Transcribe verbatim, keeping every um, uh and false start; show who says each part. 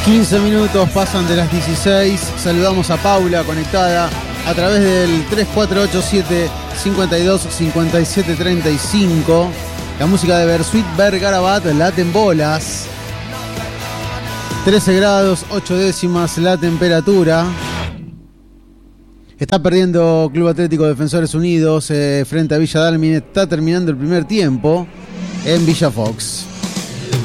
Speaker 1: quince minutos pasan de las dieciséis. Saludamos a Paula conectada a través del tres cuatro ocho siete, cinco dos, cinco siete tres cinco. La música de Bersuit Bergarabat, Laten Bolas. trece grados, ocho décimas la temperatura. Está perdiendo Club Atlético Defensores Unidos eh, frente a Villa Dálmine. Está terminando el primer tiempo en Villa Fox.